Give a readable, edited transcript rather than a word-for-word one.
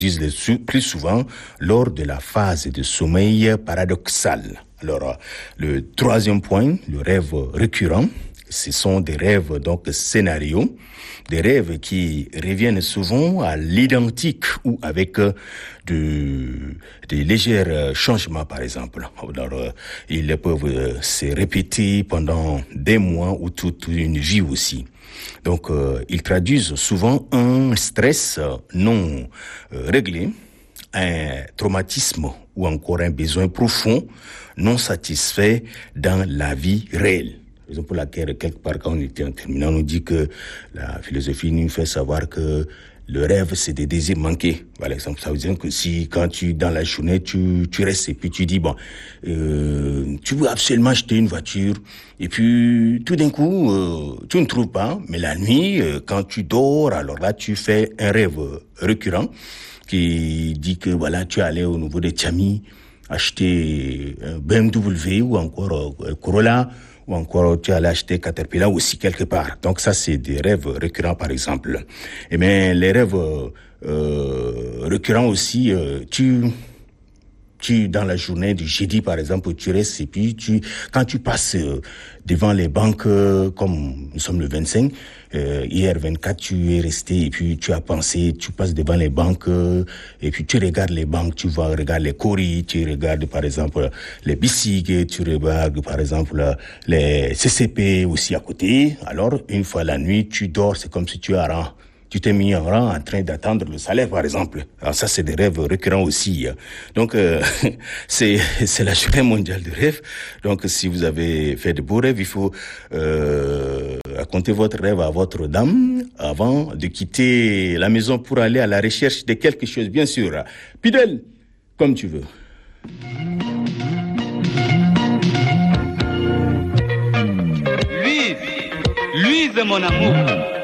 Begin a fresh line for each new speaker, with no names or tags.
plus souvent lors de la phase de sommeil paradoxal. Alors, le troisième point, le rêve récurrent, ce sont des rêves, donc scénarios, des rêves qui reviennent souvent à l'identique ou avec des légers changements, par exemple. Alors, ils peuvent se répéter pendant des mois ou toute une vie aussi. Donc, ils traduisent souvent un stress non réglé, un traumatisme ou encore un besoin profond non satisfait dans la vie réelle. Raison pour laquelle, quelque part, quand on était en terminale, on nous dit que la philosophie nous fait savoir que le rêve, c'est des désirs manqués. Par exemple, ça veut dire que si, quand dans la journée, tu restes et puis tu dis, tu veux absolument acheter une voiture, et puis, tout d'un coup, tu ne trouves pas, mais la nuit, quand tu dors, alors là, tu fais un rêve récurrent qui dit que, voilà, tu es allé au niveau de Tchami acheter un BMW ou encore Corolla, ou encore tu allais acheter Caterpillar aussi quelque part. Donc ça, c'est des rêves récurrents, par exemple. Et bien, les rêves récurrents aussi, dans la journée du jeudi, par exemple, tu restes et puis quand tu passes devant les banques, comme nous sommes le 25, hier 24, tu es resté et puis tu as pensé, tu passes devant les banques et puis tu regardes les banques, tu vas regarder les coris, tu regardes par exemple les BICIG, tu regardes par exemple les CCP aussi à côté. Alors, une fois la nuit, tu dors, c'est comme si tu t'es mis en rang en train d'attendre le salaire, par exemple. Alors ça, c'est des rêves récurrents aussi. Donc, c'est la journée mondiale du rêve. Donc, si vous avez fait de beaux rêves, il faut raconter votre rêve à votre dame avant de quitter la maison pour aller à la recherche de quelque chose, bien sûr. Pidel, comme tu veux.
Louise, mon amour.